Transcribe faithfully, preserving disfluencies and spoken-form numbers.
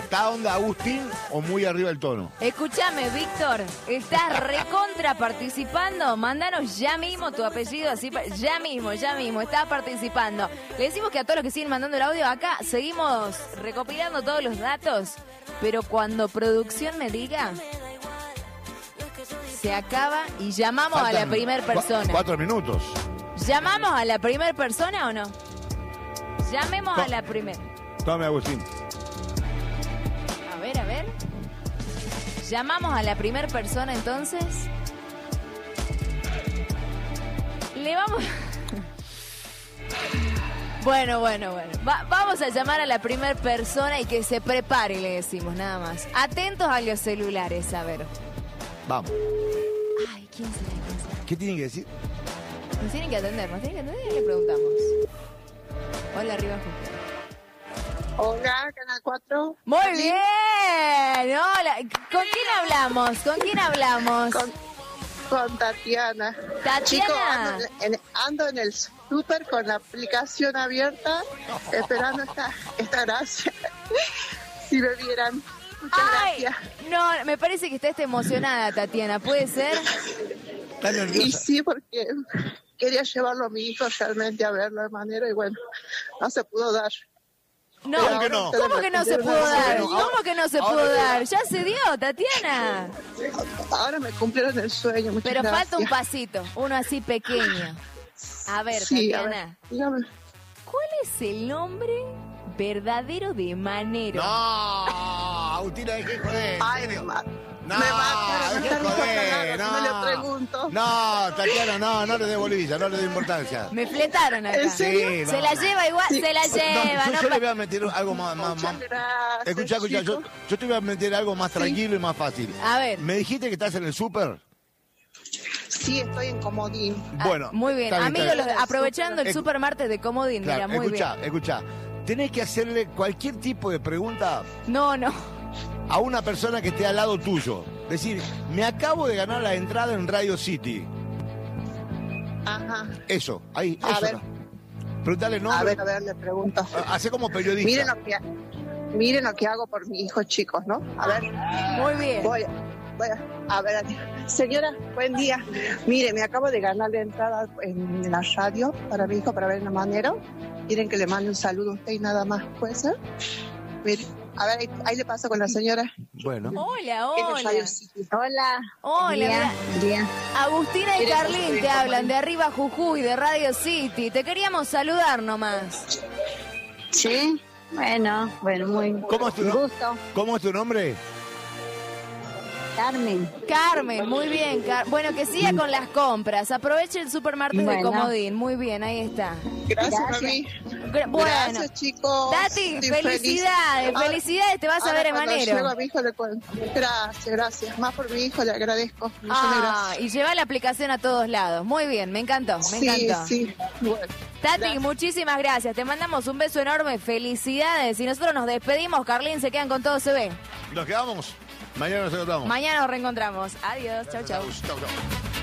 ¿Está onda Agustín o muy arriba el tono? Escúchame, Víctor, estás recontra participando. Mándanos ya mismo tu apellido, así pa- ya mismo, ya mismo, estás participando. Le decimos que a todos los que siguen mandando el audio acá, seguimos recopilando todos los datos, pero cuando producción me diga, se acaba y llamamos Faltan a la primer cua- persona. Cuatro minutos. ¿Llamamos a la primer persona o no? Llamemos a To- la primera. Tome, Agustín. A ver, a ver. Llamamos a la primer persona entonces. Le vamos... Bueno, bueno, bueno. Va- vamos a llamar a la primer persona y que se prepare, le decimos, nada más. Atentos a los celulares, a ver. Vamos. Ay, ¿quién será? ¿Quién será? ¿Qué tienen que decir? Nos tienen que atender, nos tienen que atender y le preguntamos. Hola, arriba, Justo. Hola, Canal cuatro. Muy Sí. bien. Hola. ¿Con quién hablamos? ¿Con quién hablamos? Con, con Tatiana. Tatiana. Chicos, ando en, en- ando en el súper con la aplicación abierta, esperando esta, esta gracia. Si me vieran. Muchas Ay, gracias. no, me parece que estás emocionada, Tatiana. ¿Puede ser? ¿Está Y nerviosa? sí, porque quería llevarlo a mi hijo realmente a verlo de manera y bueno, no se pudo dar. No. ¿Cómo que no? ¿Cómo que no se pudo Ahora dar? no, ahora- ¿Cómo que no se ahora pudo no. dar? Ya se dio, Tatiana. Ahora me cumplieron el sueño. Muchas Pero gracias. falta un pasito, uno así pequeño. A ver, Sí, a Tatiana, ver, dígame. ¿cuál es el nombre verdadero de Manero? No, Agustina, dejé joder. ¿en Ay, serio? me, ma- No, me mataron. dejé No joder, no. me no. lo pregunto. No, Tatiana, no, no le dé bolilla, no le dé importancia. Me fletaron acá. ¿En serio? Sí, Se no. la lleva igual, Sí. se la lleva. No, yo, no yo pa- le voy a meter algo más... más, más. Muchas gracias. Escucha, escucha, yo, chicos. yo te voy a meter algo más Sí. tranquilo y más fácil. A ver. ¿Me dijiste que estás en el súper? Sí, estoy en Comodín. Ah, Bueno. muy bien, está bien, amigos, está bien. los- aprovechando el Escu- super martes de Comodín, Claro, mira, muy escucha, bien. escucha. Tenés que hacerle cualquier tipo de pregunta No, no. a una persona que esté al lado tuyo. Decir, me acabo de ganar la entrada en Radio City. Ajá. Eso, ahí, A eso. ver. no. Preguntale, no. A ver, a ver, le pregunto. Hace como periodista. Miren lo que, miren lo que hago por mi hijo, chicos, ¿no? A ver, Muy bien. voy, voy a, a ver. Señora, buen día. Mire, me acabo de ganar la entrada en la radio para mi hijo, para ver el Manero. Quieren que le mande un saludo a usted y nada más, ¿puede ser? Mire, a ver, ahí, ahí le paso con la señora. Bueno. Hola, En hola. Radio City. Hola. Hola, Día, día. Agustina y Mire, Carlín soy te Juan. hablan de arriba Jujuy, de Radio City. Te queríamos saludar nomás. ¿Sí? Bueno, bueno, muy ¿Cómo es tu un no- gusto. ¿Cómo es tu nombre? Carmen. Carmen, muy bien. Car- bueno, que siga con las compras. Aproveche el supermartes de Bueno. Comodín. Muy bien, ahí está. Gracias, Gracias. mami. Gra- Bueno, Gracias, chicos. Tati, Estoy felicidades, feliz. felicidades. Te vas a Ahora, ver en cuando llego a Manero. mi hijo le cuento. Gracias, gracias. Más por mi hijo le agradezco. Muchas Ah, gracias. y lleva la aplicación a todos lados. Muy bien, me encantó, me sí, encantó. sí. Bueno. Tati, Gracias. muchísimas gracias. Te mandamos un beso enorme. Felicidades. Y nosotros nos despedimos. Carlín, se quedan con todo se ve. ¿Nos quedamos? Mañana nos encontramos. Mañana nos reencontramos. Adiós. Chau, chau. Chau, chau.